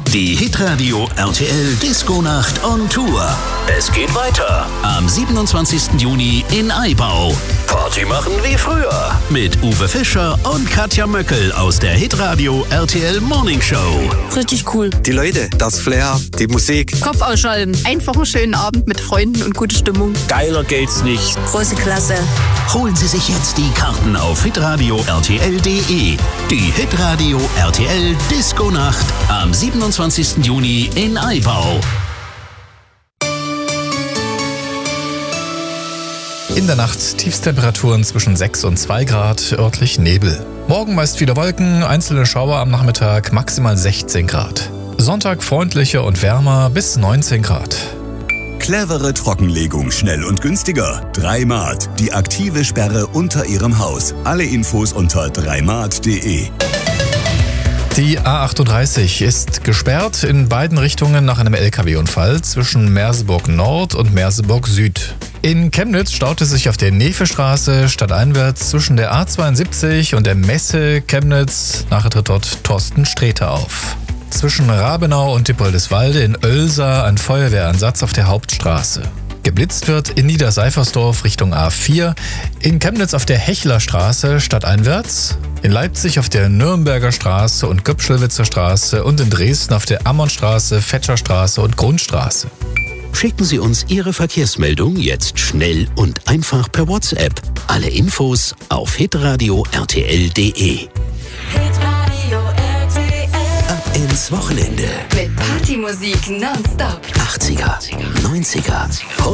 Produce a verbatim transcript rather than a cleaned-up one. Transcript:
Die Hitradio R T L Disco Nacht on Tour. Es geht weiter am siebenundzwanzigsten Juni in Aibau. Party machen wie früher mit Uwe Fischer und Katja Möckel aus der Hitradio R T L Morning Show. Richtig cool. Die Leute, das Flair, die Musik. Kopf ausschalten. Einfach einen schönen Abend mit Freunden und gute Stimmung. Geiler geht's nicht. Große Klasse. Holen Sie sich jetzt die Karten auf hitradio r t l punkt d e. Die Hitradio R T L Disco Nacht am siebenundzwanzigsten Juni in Aibau. In der Nacht Tiefstemperaturen zwischen sechs und zwei Grad, örtlich Nebel. Morgen meist wieder Wolken, einzelne Schauer am Nachmittag, maximal sechzehn Grad. Sonntag freundlicher und wärmer bis neunzehn Grad. Clevere Trockenlegung, schnell und günstiger. Dreimat, die aktive Sperre unter Ihrem Haus. Alle Infos unter dreimat punkt d e. Die A achtunddreißig ist gesperrt in beiden Richtungen nach einem L K W-Unfall zwischen Merseburg Nord und Merseburg Süd. In Chemnitz staute sich auf der Nevestraße stadteinwärts zwischen der A zweiundsiebzig und der Messe Chemnitz. Nachher tritt dort Thorsten Sträter auf. Zwischen Rabenau und Dippoldiswalde in Oelsa ein Feuerwehreinsatz auf der Hauptstraße. Geblitzt wird in Niederseifersdorf Richtung A vier, in Chemnitz auf der Hechlerstraße stadteinwärts, in Leipzig auf der Nürnberger Straße und Göpschelwitzer Straße und in Dresden auf der Ammonstraße, Fetscherstraße und Grundstraße. Schicken Sie uns Ihre Verkehrsmeldung jetzt schnell und einfach per WhatsApp. Alle Infos auf hitradio r t l punkt d e. Ab ins Wochenende. Mit Partymusik nonstop. achtziger, neunziger,